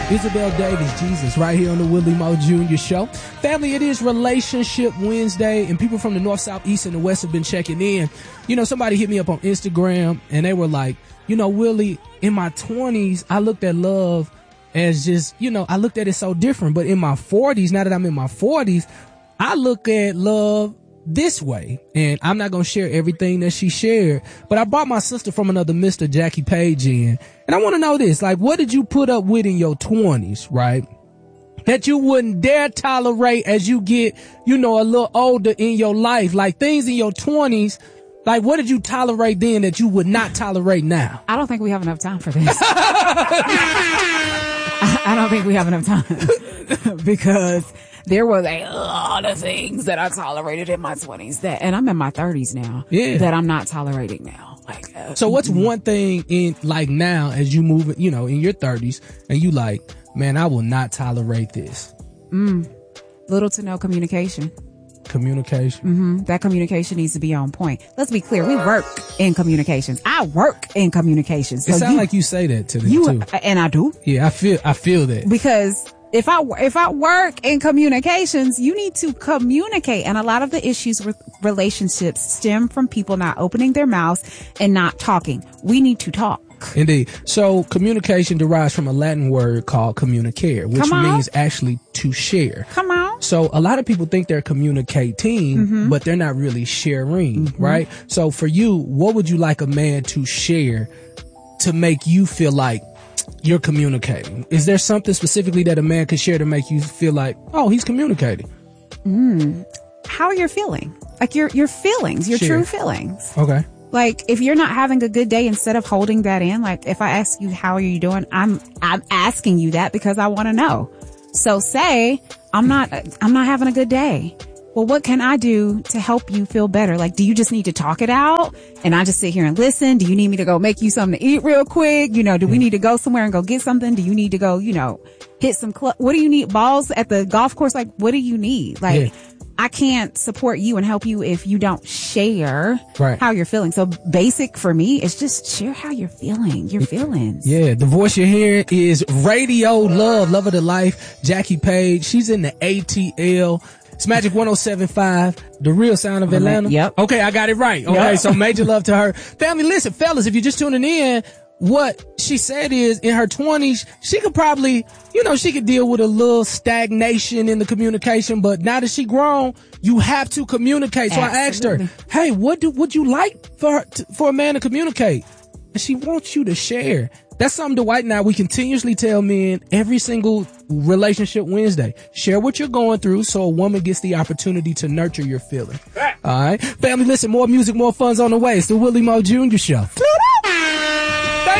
Isabel Davis, Jesus, right here on the Willie Mo Jr. Show. Family, it is Relationship Wednesday, and people from the north, south, east, and the west have been checking in. You know, somebody hit me up on Instagram, and they were like, you know, Willie, in my 20s, I looked at love as just, you know, I looked at it so different. But in my 40s, now that I'm in my 40s, I look at love this way. And I'm not going to share everything that she shared, but I brought my sister from another Mr. Jackie Page in. And I want to know this, like, what did you put up with in your 20s, right? That you wouldn't dare tolerate as you get, you know, a little older in your life, like things in your 20s. Like, what did you tolerate then that you would not tolerate now? I don't think we have enough time for this. I don't think we have enough time because there was a lot of things that I tolerated in my 20s and I'm in my 30s now that I'm not tolerating now. Like, so what's one thing in like now as you move, you know, in your 30s and you like, man, I will not tolerate this. Little to no communication. Communication. That communication needs to be on point. Let's be clear. We work in communications. I work in communications. So it sounds like you say that to them too. And I do. Yeah, I feel that. Because if I work in communications, you need to communicate. And a lot of the issues with relationships stem from people not opening their mouths and not talking. We need to talk. Indeed. So communication derives from a Latin word called communicare, which means actually to share. Come on. So a lot of people think they're communicating, but they're not really sharing, right? So for you, what would you like a man to share to make you feel like you're communicating? Is there something specifically that a man could share to make you feel like, oh, he's communicating? How you're feeling. Like your feelings, your true feelings. Okay. Like, if you're not having a good day, instead of holding that in, like, if I ask you, how are you doing? I'm asking you that because I want to know. So say, I'm not having a good day. Well, what can I do to help you feel better? Like, do you just need to talk it out? And I just sit here and listen? Do you need me to go make you something to eat real quick? You know, do we need to go somewhere and go get something? Do you need to go, you know, hit some what do you need? Balls at the golf course? Like, what do you need? Like, I can't support you and help you if you don't share how you're feeling. So basic for me is just share how you're feeling, your feelings. Yeah. The voice you're hearing is Radio Love of the Life, Jackie Page. She's in the ATL. It's Magic 107.5, the real sound of Atlanta. Yep. Okay, I got it right. Okay, so major love to her. Family, listen, fellas, if you're just tuning in, what she said is in her 20s, she could probably, you know, she could deal with a little stagnation in the communication, but now that she grown, you have to communicate. So I asked her, hey, would you like for a man to communicate? And she wants you to share. That's something Dwight and I, we continuously tell men every single Relationship Wednesday. Share what you're going through so a woman gets the opportunity to nurture your feeling. All right. Family, listen, more music, more fun's on the way. It's the Willie Mo Jr. Show.